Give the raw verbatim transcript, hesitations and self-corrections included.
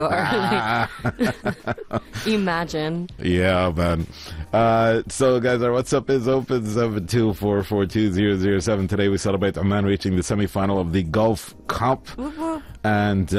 Imagine. Yeah, man. Uh, so, guys, our WhatsApp is open seven two four four two zero zero seven. Today we celebrate Oman reaching the semi-final of the Gulf Cup. And...